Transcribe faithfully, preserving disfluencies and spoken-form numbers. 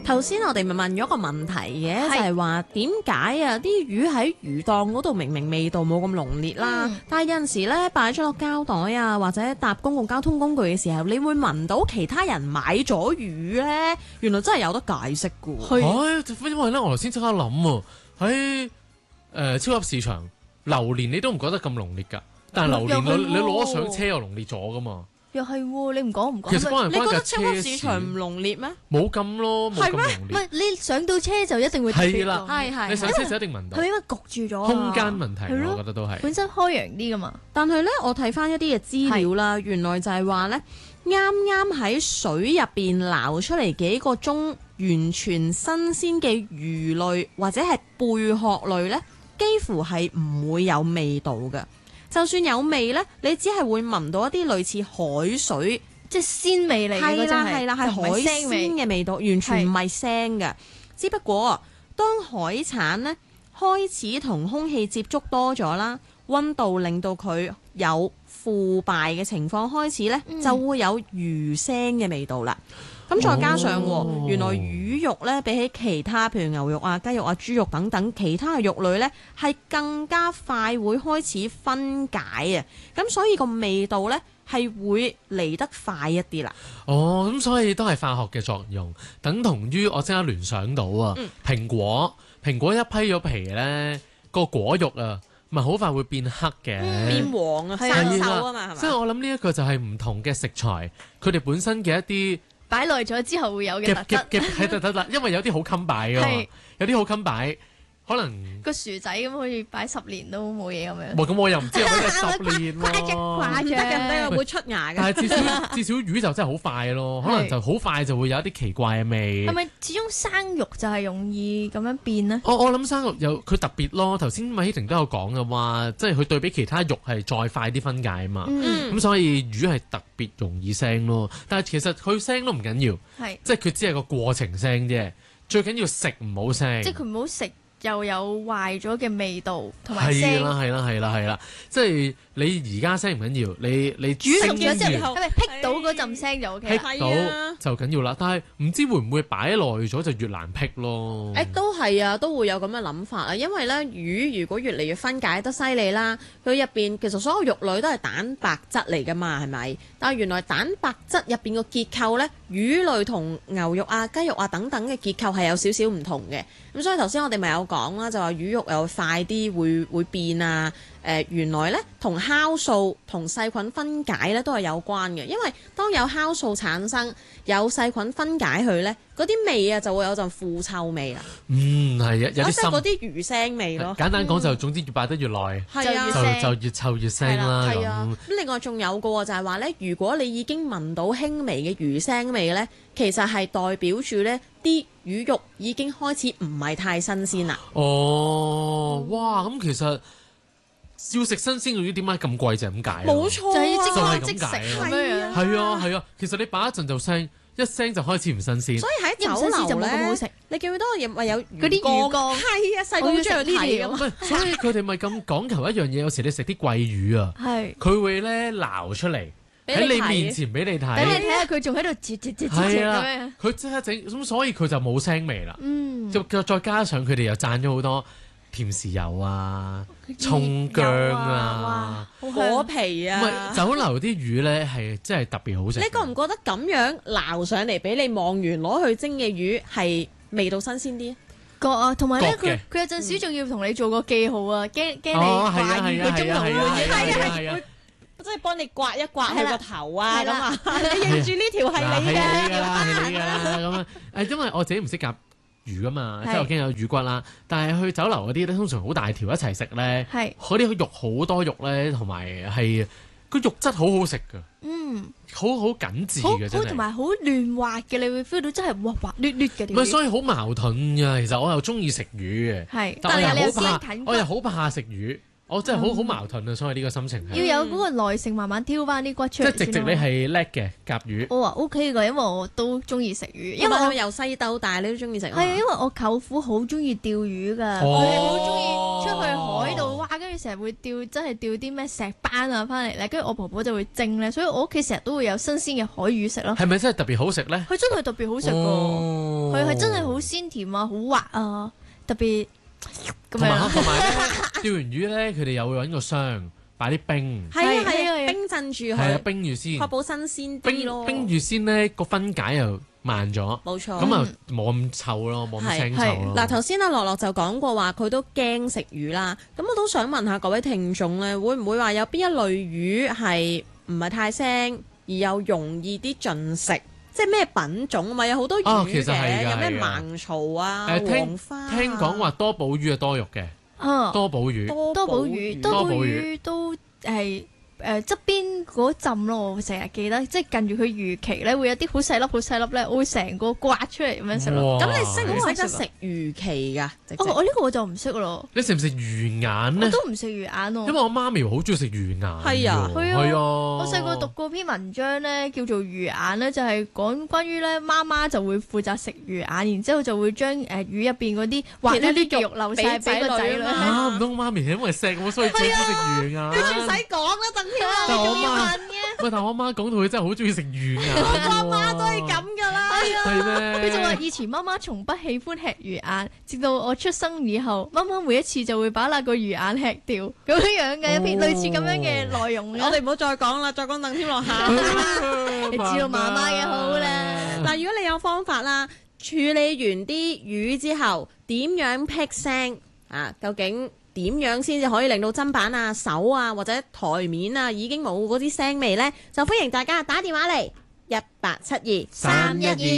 頭先我哋咪問咗個問題嘅，就係話點解啊啲魚喺魚檔嗰度明明味道冇咁濃烈啦， 嗯、 但係有陣時咧擺咗落膠袋啊，或者搭公共交通工具嘅時候，你會聞到其他人買咗魚咧，原來真係有得解釋㗎。 係，因為咧我頭先即刻諗喎，喺誒超級市場榴蓮你都唔覺得咁濃烈㗎，但係榴蓮你你攞上車又濃烈咗㗎嘛。 又係喎，你唔講唔講？ 其實關人關你覺得架車超級市場唔濃烈咩？ 冇咁咯，冇咁濃烈。 唔係你上到車就一定會特別係啦， 係係。 你上車就一定聞到。 係因為焗住咗啊。 空間問題， 係我覺得都係。 本身開揚啲噶嘛。 但係咧，我睇翻一啲嘅資料啦，原來就係話咧，啱啱喺水入邊撈出嚟幾個鐘，完全新鮮嘅魚類或者係貝殼類咧，幾乎係唔會有味道嘅。就算有味咧，你只係會聞到一啲類似海水。 即係鮮味嚟嘅， 係啦係啦，係海鮮嘅味道，完全唔係腥嘅。只不過當海產咧開始同空氣接觸多咗啦，溫度令到佢有腐敗嘅情況開始咧，嗯、就會有魚腥嘅味道啦。咁再加上，哦、原來魚肉咧比起其他譬如牛肉啊、雞肉啊、豬肉等等其他嘅肉類咧，係更加快會開始分解啊！咁所以個味道咧係會嚟得快一啲啦。 哦，咁所以都係化學嘅作用，等同於我即刻聯想到啊，嗯、蘋果蘋果一批咗皮咧，個果肉啊，咪好快會變黑嘅， 嗯、變黃啊，生鏽啊嘛，係咪？ 所以我諗呢一個就係唔同嘅食材，佢哋本身嘅一啲。 擺耐咗之後會有嘅特質， 係得得得，因為有啲好襟擺㗎嘛，有啲好襟擺，可能個薯仔咁可以擺十年都冇嘢咁樣。 冇咁我又唔知有冇得十年咯， 誇張咁低會出芽嘅。 但係至少至少魚就真係好快咯，可能就好快就會有一啲奇怪嘅味。 係咪始終生肉就係容易咁樣變呢？ 我我諗生肉有佢特別咯，頭先米希婷都有講嘅話，即係佢對比其他肉係再快啲分解啊嘛，咁、嗯、所以魚係特別容易腥咯。但係其實佢腥都唔緊要， 係即係佢只係個過程腥啫，最緊要食唔好腥。 即係佢唔好食。又有壞咗嘅味道同埋腥。 係啦係啦係啦係啦，即係你而家腥唔緊要，你你煮熟咗之後，係咪辟到嗰陣腥就 O K 啦？ 辟到就緊要啦，但係唔知會唔會擺耐咗就越難辟咯？ 誒、欸，都係啊，都會有咁嘅諗法啊，因為咧魚如果越嚟越分解得犀利啦，佢入邊其實所有肉類都係蛋白質嚟噶嘛，係咪？但係原來蛋白質入邊個結構咧，魚類同牛肉啊、雞肉啊等等嘅結構係有少少唔同嘅。咁所以頭先我哋咪有講啦，就話魚肉又快啲會會變啊！誒、呃、原來咧同酵素同細菌分解咧都係有關嘅，因為當有酵素產生，有細菌分解佢咧，嗰啲味啊就會有陣腐臭味啦。 嗯，係啊，有啲深。 嗰啲魚腥味咯。 簡單講就總之越擺得越耐， 係啊、 就就越臭越腥啦。 係啊。咁另外仲有個就係話咧，如果你已經聞到輕微嘅魚腥味咧，其實係代表住咧啲魚肉已經開始唔係太新鮮啦。 哦，哇！咁其實要食新鮮嘅魚點解咁貴就係咁解？ 冇錯、啊， 就係即刻即食咁樣樣。 係啊係啊，其實你擺一陣就腥，一腥就開始唔新鮮。 所以喺酒樓就冇咁好食。你記唔記得我咪有嗰啲魚缸？ 係啊，細個好中意睇咁。 所以佢哋咪咁講求一樣嘢，有時你食啲貴魚啊，佢會咧撈出嚟。喺你面前俾你睇， 俾你睇下佢仲喺度切切切切切咁樣， 佢即刻整咁，所以佢就冇腥味啦。 嗯， 再再加上佢哋又讚咗好多甜豉油啊、葱薑啊、 果皮啊。 唔係酒樓啲魚咧係真係特別好食。 你覺唔覺得咁樣撈上嚟俾你望完攞去蒸嘅魚係味道新鮮啲？ 覺啊，同埋咧佢佢有陣時仲要同你做個記號啊，驚驚你掛完佢中途換嘢，係啊。 即係幫你刮一刮佢個頭啊咁啊！你認住呢條係你嘅， 係你㗎啦，係你㗎啦咁啊！誒，因為我自己唔識夾魚噶嘛，即係我驚有魚骨啦。但係去酒樓嗰啲咧，通常好大條一齊食咧，嗰啲肉好多肉咧，同埋係個肉質好好食㗎。嗯，好好緊緻嘅真係， 同埋好嫩滑嘅，你會 feel 到真係滑滑捋捋嘅。 唔係，所以好矛盾㗎。其實我又中意食魚嘅， 係， 但係我又好怕，我又好怕食魚。我真係好好矛盾啊！所以呢個心情係要有嗰個耐性，慢慢挑翻啲骨出嚟。 即係直直你係叻嘅夾魚。 我話 O K 㗎，因為我都中意食魚， 因為我由細到大你都中意食。係啊，因為我舅父好中意釣魚㗎，佢係好中意出去海度，哇！跟住成日會釣，真係釣啲咩石斑啊翻嚟咧，跟住我婆婆就會蒸咧，所以我屋企成日都會有新鮮嘅海魚食咯。 係咪真係特別好食咧？ 佢真係特別好食㗎，佢係真係好鮮甜啊，好滑啊，特別咁樣。 同埋咧，釣完魚咧，佢哋又會揾個箱擺啲冰， 係啊係啊，冰鎮住佢， 係啊冰住先， 確保新鮮啲咯。 冰住先咧，個分解又慢咗， 冇錯， 咁啊冇咁臭咯，冇咁腥臭咯。 嗱，頭先阿樂樂就講過話佢都驚食魚啦，咁我都想問下各位聽眾咧，會唔會話有邊一類魚係唔係太腥而又容易啲進食？即係咩品種啊嘛？有好多魚嘅，有咩盲槽啊、黃花。 聽講話多寶魚係多肉嘅，多寶魚， 多寶魚，多寶魚都係。誒側邊嗰浸咯，我成日記得，即係近住佢魚鰭咧，會有啲好細粒、好細粒咧，我會成個刮出嚟咁樣食咯。 咁你識唔識得食魚鰭㗎？ 哦，我呢個我就唔識咯。 你食唔食魚眼咧？ 我都唔食魚眼喎。 因為我媽咪好中意食魚眼。 係啊， 係啊。我細個讀過篇文章咧，叫做《魚眼》咧，就係講關於咧媽媽就會負責食魚眼，然之後就會將誒魚入邊嗰啲滑一啲肉留晒俾個仔女。 啊，唔通媽咪係因為錫我所以中意食魚眼？ 你仲使講啦，鄧天樂， 但我媽，喂，但我媽講到佢真係好中意食魚眼。 我媽都係咁噶啦， 係咩？ 佢就話以前媽媽從不喜歡吃魚眼，直到我出生以後，媽媽每一次就會把那個魚眼吃掉，咁樣嘅一篇類似咁樣嘅內容。 我哋唔好再講啦，再講鄧天樂下。 你知道媽媽嘅好啦。 嗱，如果你有方法啦，處理完啲魚之後，點樣辟腥啊？究竟點樣先至可以令到砧板啊、手啊或者台面啊已經冇嗰啲腥味呢？就歡迎大家打電話嚟一八七二三一二。